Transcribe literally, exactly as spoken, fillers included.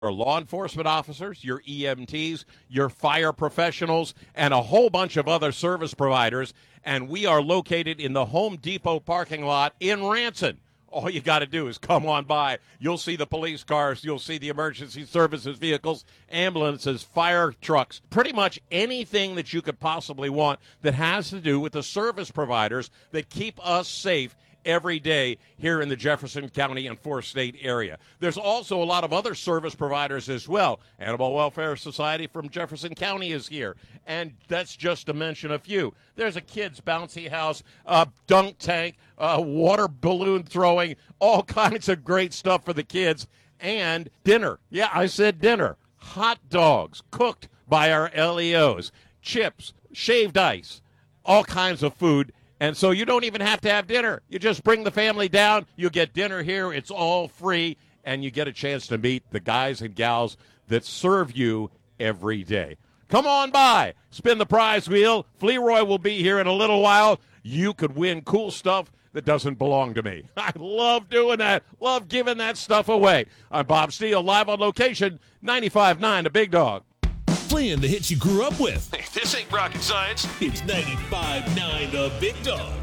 Your law enforcement officers, your E M Ts, your fire professionals, and a whole bunch of other service providers. And we are located in the Home Depot parking lot in Ranson. All you got to do is come on by. You'll see the police cars. You'll see the emergency services vehicles, ambulances, fire trucks, pretty much anything that you could possibly want that has to do with the service providers that keep us safe every day here in the Jefferson County and four-state area. There's also a lot of other service providers as well. Animal Welfare Society from Jefferson County is here, and that's just to mention a few. There's a kid's bouncy house, a dunk tank, a water balloon throwing, all kinds of great stuff for the kids, and dinner. Yeah, I said dinner. Hot dogs cooked by our L E Os, chips, shaved ice, all kinds of food. And so you don't even have to have dinner. You just bring the family down. You get dinner here. It's all free. And you get a chance to meet the guys and gals that serve you every day. Come on by. Spin the prize wheel. Fleroy will be here in a little while. You could win cool stuff that doesn't belong to me. I love doing that. Love giving that stuff away. I'm Bob Steele, live on location, ninety-five point nine The Big Dog. Playing the hits you grew up with. Hey, this ain't rocket science. It's ninety-five point nine The Big Dog.